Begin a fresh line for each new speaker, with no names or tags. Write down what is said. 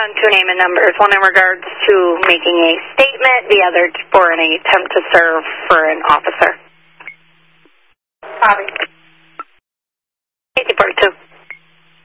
on two name and numbers, one in regards to making a statement, the other for an attempt to serve for an officer.
Bobby.